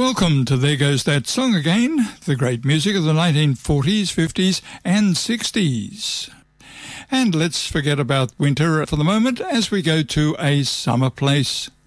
Welcome to There Goes That Song Again, the great music of the 1940s, 50s and 60s. And let's forget about winter for the moment as we go to a summer place.